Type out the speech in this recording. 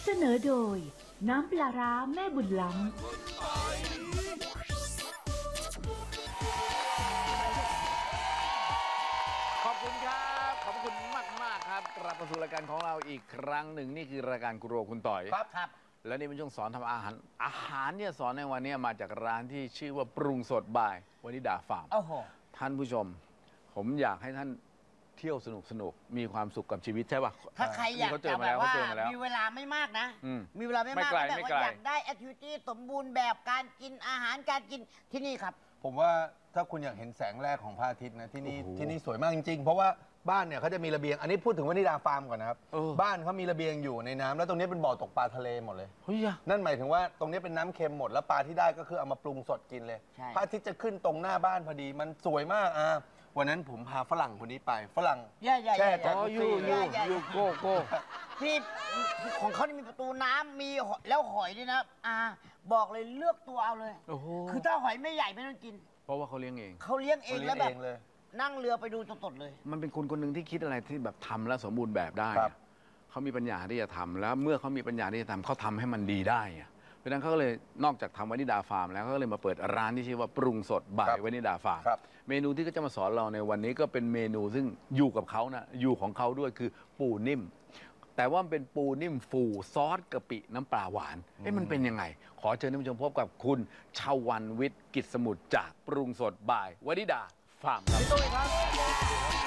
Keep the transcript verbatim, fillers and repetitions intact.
สนอโดยน้ำปลาร้าแม่บุญล้ำขอบคุณครับขอบคุณมากมากครับกลับมาสู่รายการของเราอีกครั้งหนึ่งนี่คือรายการครัวคุณต่อยครับครับและนี่เป็นช่วงสอนทำอาหารอาหารเนี่ยสอนในวันนี้มาจากร้านที่ชื่อว่าปรุงสดบายวนิดาฟาร์มโอ้โหท่านผู้ชม ผมอยากให้ท่านเที่ยวสนุกสนุกมีความสุขกับชีวิตใช่ป่ะถ้าใครอยากเขเจจะอมาแบแล้วบว่าเขาเจอมาแล้วมีเวลาไม่มากนะอืมมีเวลาไม่ไม่มากไกลแบบไม่ว่าไกลอยากได้แอคทิวิตี้สมบูรณ์แบบการกินอาหารการกินที่นี่ครับผมว่าถ้าคุณอยากเห็นแสงแรกของพระอาทิตย์นะที่นี่โอ้โหที่นี่สวยมากจริงๆ เพราะว่าบ้านเนี่ยเขาจะมีระเบียงอันนี้พูดถึงวนิดาฟาร์มก่อนนะครับเออบ้านเขามีระเบียงอยู่ในน้ำแล้วตรงนี้เป็นบ่อตกปลาทะเลหมดเลยเฮ้ยอะนั่นหมายถึงว่าตรงนี้เป็นน้ำเค็มหมดแล้วปลาที่ได้ก็คือเอามาปรุงสดกินเลยใช่พระอาทิตย์จะขึ้นตรงหน้าบ้านพอดีมันสวยมากอ่ะวันนั้นผมพาฝรั่งคนนี้ไปฝรั่งอย่าอย่าแช่อย่าจอ๋ออยูยูยูโก้โก้พี่ของเขานี่มีประตูน้ำมีหอยแล้วหอยด้วยนะอ่าบอกเลยเลือกตัวเอาเลยโอ้โหคือถ้าหอยไม่ใหญ่ไม่ต้องกินเพราะว่าเขาเลี้ยงเองเขาเลี้ยงเองเขาเลี้แล้ยว งแบเอบ งเลยนั่งเรือไปดูสดๆเลยมันเป็นคนคนหนึ่งที่คิดอะไรที่แบบทำแล้วสมบูรณ์แบบได้ครัอะบเขามีปัญญาที่จะทำแล้วเมื่อเขามีปัญญาที่จะทำเขาทำให้มันดีได้อะเพราะฉะนั้นเขาก็เลยนอกจากทำวานิดาฟาร์มแล้วเขาก็เลยมาเปิดร้านที่ชื่อว่าปรุงสดบายวานิดาฟาร์มครับเมนูที่เขาจะมาสอนเราในวันนี้ก็เป็นเมนูซึ่งอยู่กับเขานะอยู่ของเขาด้วยคือปูนิ่ม แต่ว่ามันเป็นปูนิ่มฟูซอสกะปิน้ำปลาหวานเอ๊ะมันเป็นยังไง ขอเชิญท่านผู้ชมพบกับคุณชวันวิทย์กิจสมุทรจากปรุงสดบายวานิดาฟาร์มครับ